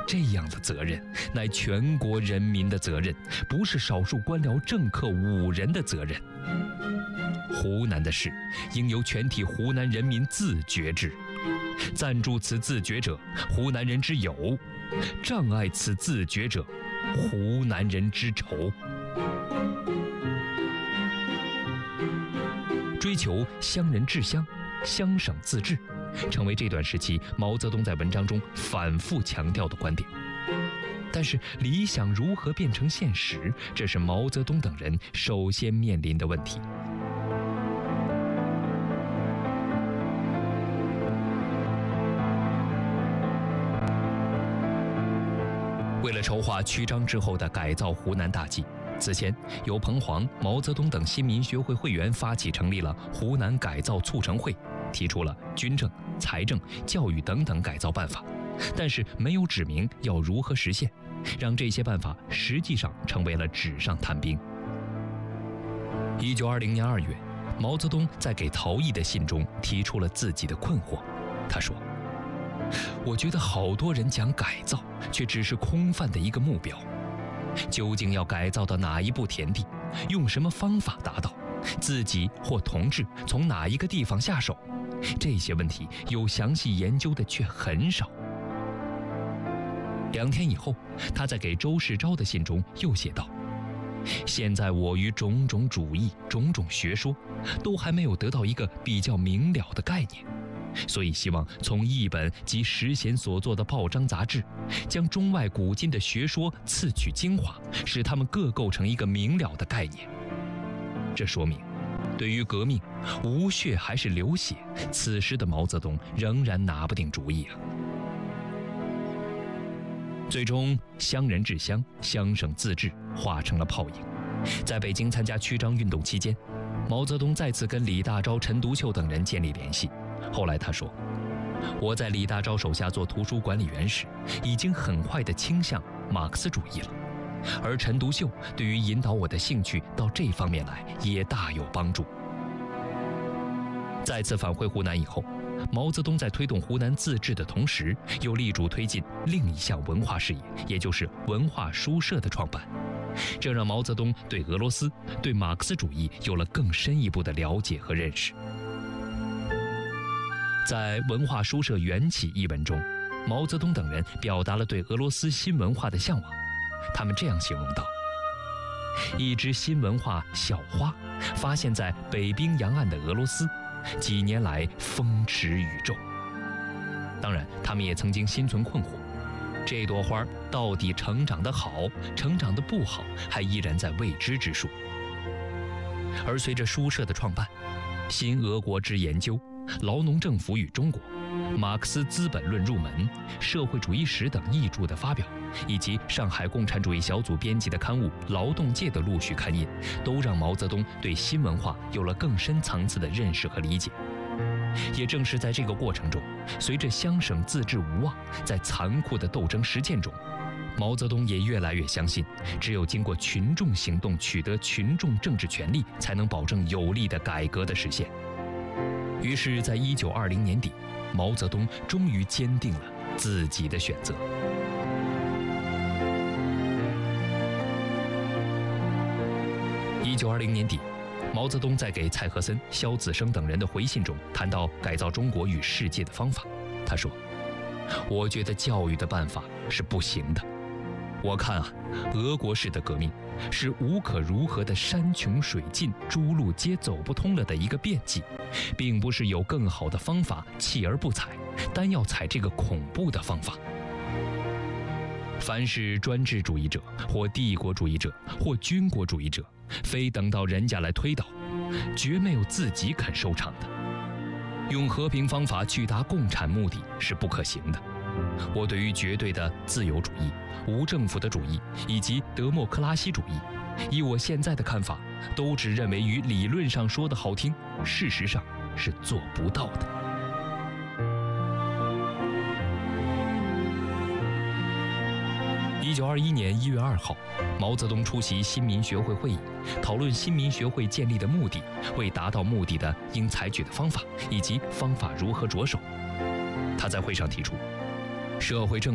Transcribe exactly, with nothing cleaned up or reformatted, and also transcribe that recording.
这样的责任乃全国人民的责任，不是少数官僚政客五人的责任。湖南的事应由全体湖南人民自觉之，赞助此自觉者，湖南人之友；障碍此自觉者，湖南人之仇。追求乡人治乡，乡省自治，成为这段时期毛泽东在文章中反复强调的观点。但是理想如何变成现实，这是毛泽东等人首先面临的问题。为了筹划曲张之后的改造湖南大计，此前由彭黄、毛泽东等新民学会会员发起成立了湖南改造促成会，提出了军政、财政、教育等等改造办法，但是没有指明要如何实现，让这些办法实际上成为了纸上谈兵。一九二零年二月，毛泽东在给陶毅的信中提出了自己的困惑。他说：“我觉得好多人讲改造，却只是空泛的一个目标。究竟要改造到哪一步田地，用什么方法达到，自己或同志从哪一个地方下手，这些问题有详细研究的却很少。”两天以后，他在给周世钊的信中又写道：“现在我于种种主义、种种学说，都还没有得到一个比较明了的概念，所以希望从译本及时贤所做的报章杂志，将中外古今的学说刺取精华，使它们各构成一个明了的概念。这说明，对于革命，无血还是流血，此时的毛泽东仍然拿不定主意啊。”最终，乡人治乡，乡省自治化成了泡影。在北京参加曲张运动期间，毛泽东再次跟李大钊、陈独秀等人建立联系。后来他说：“我在李大钊手下做图书管理员时，已经很快地倾向马克思主义了，而陈独秀对于引导我的兴趣到这方面来也大有帮助。”再次返回湖南以后，毛泽东在推动湖南自治的同时，又力主推进另一项文化事业，也就是文化书社的创办。这让毛泽东对俄罗斯、对马克思主义有了更深一步的了解和认识。在《文化书社缘起》一文中，毛泽东等人表达了对俄罗斯新文化的向往。他们这样形容道：“一枝新文化小花发现在北冰洋岸的俄罗斯，几年来风驰宇宙。”当然，他们也曾经心存困惑，这朵花到底成长得好，成长得不好，还依然在未知之数。而随着书社的创办，新俄国之研究、劳农政府与中国、马克思资本论入门、社会主义史等译著的发表，以及上海共产主义小组编辑的刊物《劳动界》的陆续刊印，都让毛泽东对新文化有了更深层次的认识和理解。也正是在这个过程中，随着乡省自治无望，在残酷的斗争实践中，毛泽东也越来越相信，只有经过群众行动，取得群众政治权利，才能保证有力的改革的实现。于是在一九二零年底，毛泽东终于坚定了自己的选择。一九二零年底，毛泽东在给蔡和森、萧子升等人的回信中谈到改造中国与世界的方法。他说：“我觉得教育的办法是不行的。我看啊，俄国式的革命是无可如何的山穷水尽、诸路皆走不通了的一个变计，并不是有更好的方法弃而不采，单要采这个恐怖的方法。凡是专制主义者或帝国主义者或军国主义者，非等到人家来推倒，绝没有自己肯收场的。用和平方法去达共产目的是不可行的。我对于绝对的自由主义、无政府的主义以及德莫克拉西主义，以我现在的看法，都只认为于理论上说的好听，事实上是做不到的。”一九二一年一月二号，毛泽东出席新民学会会议，讨论新民学会建立的目的、为达到目的的应采取的方法以及方法如何着手。他在会上提出，社会政